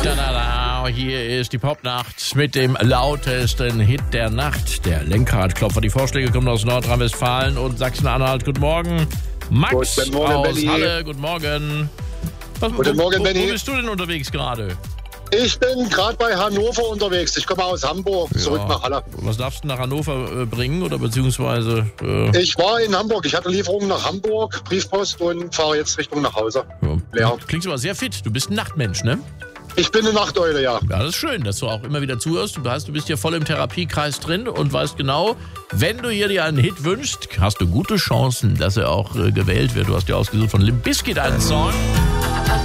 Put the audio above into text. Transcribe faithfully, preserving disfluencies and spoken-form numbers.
Da, da, da. Hier ist die Popnacht mit dem lautesten Hit der Nacht. Der Lenkradklopfer. Die Vorschläge kommen aus Nordrhein-Westfalen und Sachsen-Anhalt. Guten Morgen. Max Guten Morgen, aus Benni. Halle. Guten Morgen. Was, Guten wo, Morgen, wo, Benni. Wo bist du denn unterwegs gerade? Ich bin gerade bei Hannover unterwegs. Ich komme aus Hamburg, zurück Ja. nach Halle. Was darfst du nach Hannover äh, bringen oder beziehungsweise... Äh, Ich war in Hamburg. Ich hatte Lieferungen nach Hamburg, Briefpost und fahre jetzt Richtung nach Hause. ja. Leer. Klingst aber sehr fit. Du bist ein Nachtmensch, ne? Ich bin eine Nachteule, ja. Ja, das ist schön, dass du auch immer wieder zuhörst. Du, hast, du bist hier voll im Therapiekreis drin und weißt genau, wenn du hier dir einen Hit wünschst, hast du gute Chancen, dass er auch äh, gewählt wird. Du hast ja ausgesucht von Limp Bizkit einen Song.